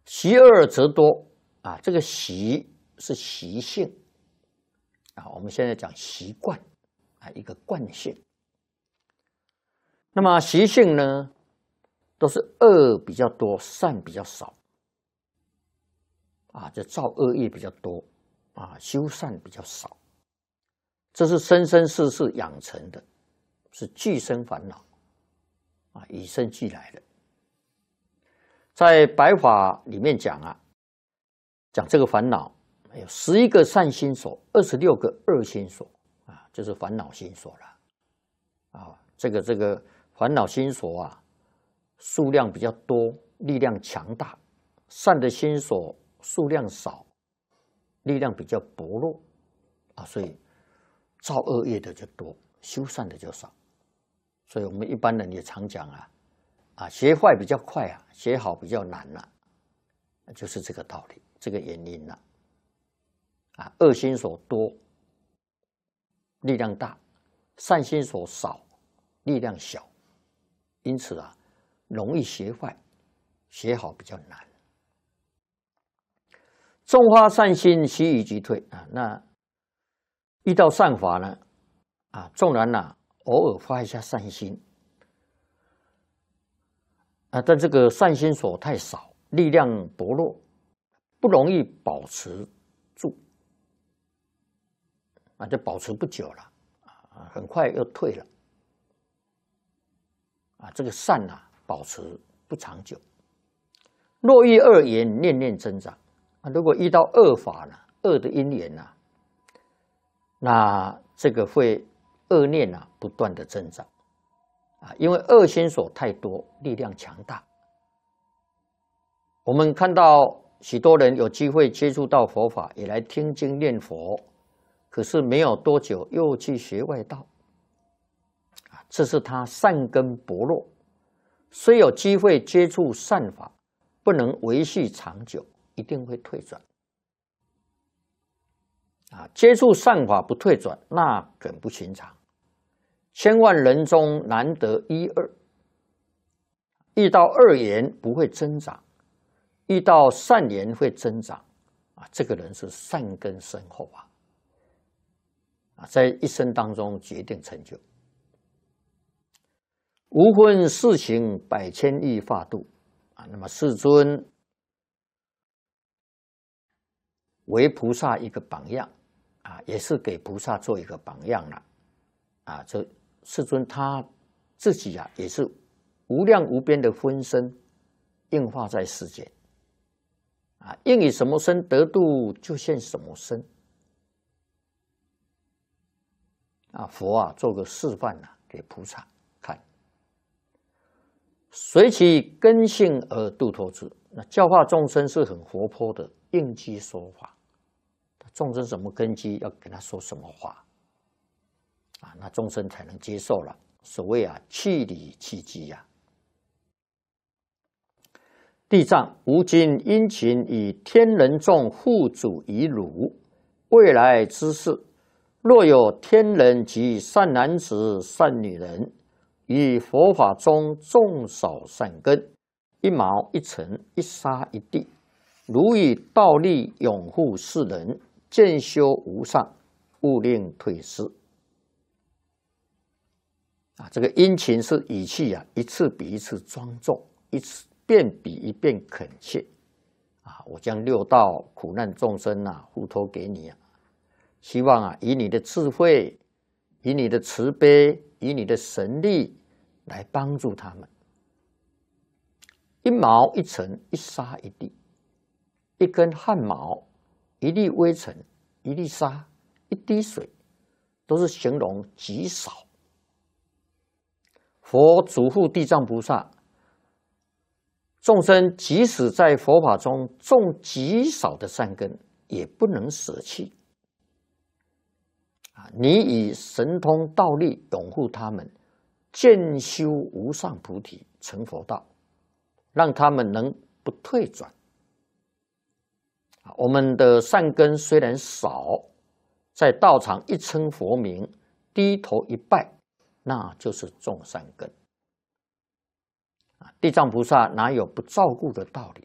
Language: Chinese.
习恶则多啊，这个习是习性啊，我们现在讲习惯啊，一个惯性。那么习性呢，都是恶比较多，善比较少啊，这造恶业比较多啊，修善比较少。这是生生世世养成的，是俱生烦恼啊，与生俱来的。在白法里面讲啊，讲这个烦恼有11个善心所，26个恶心所啊，就是烦恼心所了啊。这个烦恼心所啊，数量比较多，力量强大；善的心所数量少，力量比较薄弱啊，所以造恶业的就多，修善的就少。所以我们一般人也常讲啊，学坏比较快啊，学好比较难了，就是这个道理，这个原因了。啊，恶心所多，力量大；善心所少，力量小。因此啊，容易学坏，学好比较难。种发善心，须臾即退啊。那遇到善法呢，啊，纵然偶尔发一下善心啊，但这个善心所太少，力量薄弱，不容易保持住啊，就保持不久了啊，很快又退了啊。这个善保持不长久。若遇恶缘，念念增长啊。如果遇到恶法呢，恶的因缘那这个会恶念不断的增长啊，因为恶心所太多，力量强大。我们看到许多人有机会接触到佛法，也来听经念佛，可是没有多久又去学外道啊，这是他善根薄弱，虽有机会接触善法，不能维系长久，一定会退转。啊，接触善法不退转，那梗不寻常。千万人中难得一二，遇到恶缘不会增长，遇到善缘会增长啊。这个人是善根深厚啊，在一生当中决定成就。无分世情百千亿化度啊，那么世尊为菩萨一个榜样啊，也是给菩萨做一个榜样了啊。这世尊他自己也是无量无边的分身应化在世间啊，应以什么身得度就现什么身啊。佛做个示范给菩萨看，随其根性而度脱之。那教化众生是很活泼的，应机说法。众生什么根基，要跟他说什么话啊，那众生才能接受了。所谓气理气机地藏吾今殷勤以天人众护主以汝，未来之事，若有天人及善男子、善女人，于佛法中种少善根，一毛一尘，一沙一地，如以道力拥护世人，渐修无上，勿令退失啊。这个殷勤是语气一次比一次庄重，一次遍比一遍恳切啊。我将六道苦难众生付托给你希望以你的智慧，以你的慈悲，以你的神力来帮助他们。一毛一尘，一沙一地，一根汗毛，一粒微尘，一粒沙，一滴水，都是形容极少。佛嘱咐地藏菩萨，众生即使在佛法中种极少的善根，也不能舍弃你以神通道力拥护他们，渐修无上菩提，成佛道，让他们能不退转。我们的善根虽然少，在道场一称佛名，低头一拜，那就是种善根地藏菩萨哪有不照顾的道理